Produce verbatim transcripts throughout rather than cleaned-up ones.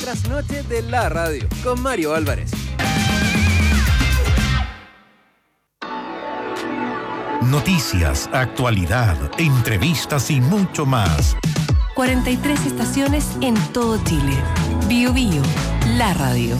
trasnoche de la radio con Mario Álvarez. Noticias, actualidad, entrevistas y mucho más. cuarenta y tres estaciones en todo Chile. Bio Bio, la radio.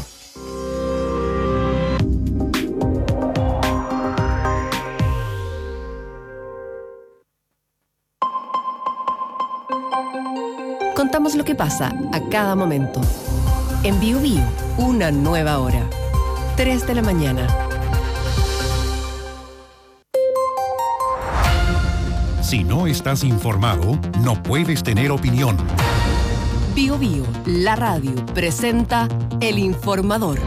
Contamos lo que pasa a cada momento. En Bio Bio, una nueva hora. tres de la mañana. Si no estás informado, no puedes tener opinión. Bio Bio, la radio, presenta El Informador.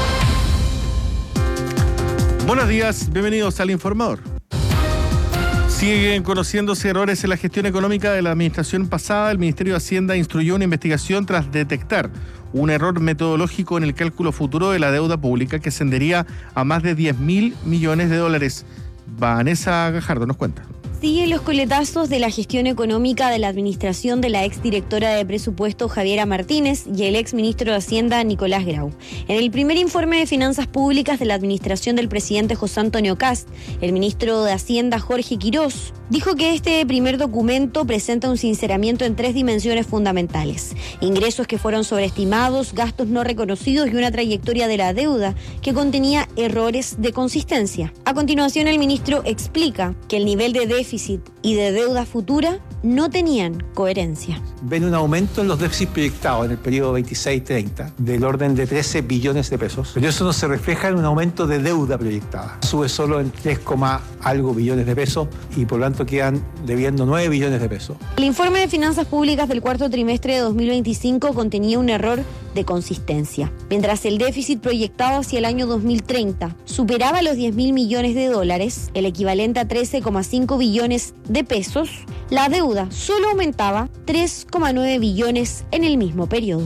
Buenos días, bienvenidos al Informador. Siguen conociéndose errores en la gestión económica de la administración pasada. El Ministerio de Hacienda instruyó una investigación tras detectar un error metodológico en el cálculo futuro de la deuda pública que ascendería a más de diez mil millones de dólares. Vanessa Gajardo nos cuenta. Siguen los coletazos de la gestión económica de la administración de la exdirectora de presupuesto Javiera Martínez y el exministro de Hacienda Nicolás Grau. En el primer informe de finanzas públicas de la administración del presidente José Antonio Kast, el ministro de Hacienda Jorge Quirós dijo que este primer documento presenta un sinceramiento en tres dimensiones fundamentales: ingresos que fueron sobreestimados, gastos no reconocidos y una trayectoria de la deuda que contenía errores de consistencia. A continuación, el ministro explica que el nivel de déficit y de deuda futura no tenían coherencia. Ven un aumento en los déficits proyectados en el periodo veintiséis treinta del orden de trece billones de pesos, pero eso no se refleja en un aumento de deuda proyectada. Sube solo en tres, algo billones de pesos y por lo tanto quedan debiendo nueve billones de pesos. El informe de finanzas públicas del cuarto trimestre de dos mil veinticinco contenía un error de consistencia. Mientras el déficit proyectado hacia el año dos mil treinta superaba los diez mil millones de dólares, el equivalente a trece coma cinco billones de pesos, la deuda solo aumentaba tres coma nueve billones en el mismo periodo.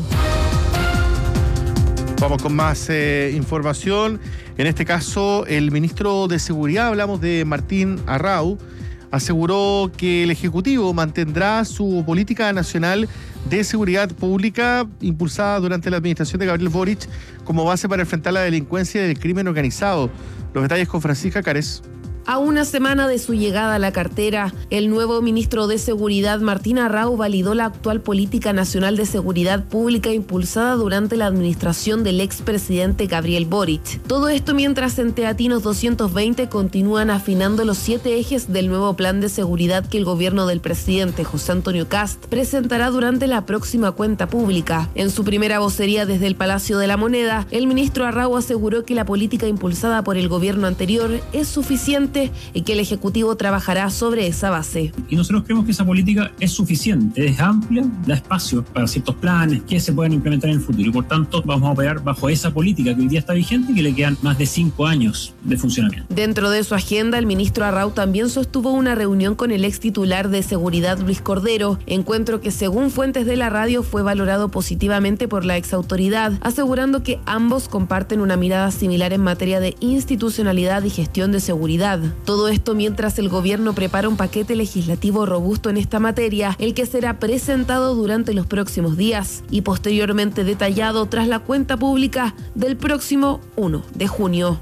Vamos con más eh, información. En este caso, el ministro de Seguridad, hablamos de Martín Arrau, aseguró que el Ejecutivo mantendrá su política nacional de seguridad pública impulsada durante la administración de Gabriel Boric como base para enfrentar la delincuencia y el crimen organizado. Los detalles con Francisca Cárez. A una semana de su llegada a la cartera, el nuevo ministro de Seguridad, Martín Arrau, validó la actual política nacional de seguridad pública impulsada durante la administración del expresidente Gabriel Boric. Todo esto mientras en Teatinos doscientos veinte continúan afinando los siete ejes del nuevo plan de seguridad que el gobierno del presidente José Antonio Kast presentará durante la próxima cuenta pública. En su primera vocería desde el Palacio de la Moneda, el ministro Arrau aseguró que la política impulsada por el gobierno anterior es suficiente y que el Ejecutivo trabajará sobre esa base. Y nosotros creemos que esa política es suficiente, es amplia, da espacio para ciertos planes que se pueden implementar en el futuro y por tanto vamos a operar bajo esa política que hoy día está vigente y que le quedan más de cinco años de funcionamiento. Dentro de su agenda, el ministro Arrau también sostuvo una reunión con el ex titular de Seguridad, Luis Cordero, encuentro que según fuentes de la radio fue valorado positivamente por la exautoridad, asegurando que ambos comparten una mirada similar en materia de institucionalidad y gestión de seguridad. Todo esto mientras el gobierno prepara un paquete legislativo robusto en esta materia, el que será presentado durante los próximos días y posteriormente detallado tras la cuenta pública del próximo primero de junio.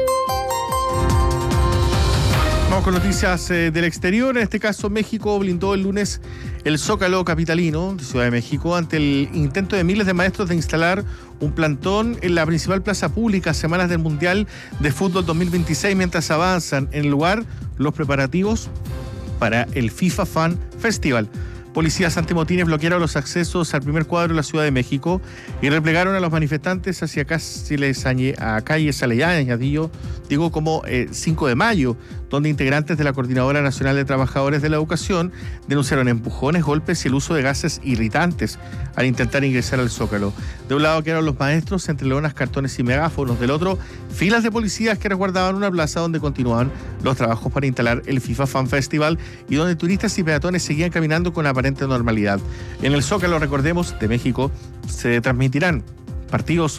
Vamos con noticias eh, del exterior. En este caso, México blindó el lunes el Zócalo capitalino de Ciudad de México ante el intento de miles de maestros de instalar un plantón en la principal plaza pública semanas del Mundial de Fútbol dos mil veintiséis, mientras avanzan en el lugar los preparativos para el FIFA Fan Festival. Policías antimotines bloquearon los accesos al primer cuadro de la Ciudad de México y replegaron a los manifestantes hacia calles, a calles aledañas, digo, digo como eh, cinco de mayo, donde integrantes de la Coordinadora Nacional de Trabajadores de la Educación denunciaron empujones, golpes y el uso de gases irritantes al intentar ingresar al Zócalo. De un lado quedaron los maestros entre lonas, cartones y megáfonos, del otro filas de policías que resguardaban una plaza donde continuaban los trabajos para instalar el FIFA Fan Festival y donde turistas y peatones seguían caminando con aparente normalidad. En el Zócalo, recordemos, de México, se transmitirán partidos